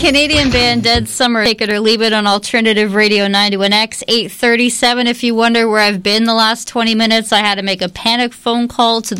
Canadian band Dead Summer, Take It or Leave It on Alternative Radio 91X, 8:37. If you wonder where I've been the last 20 minutes, I had to make a panic phone call to the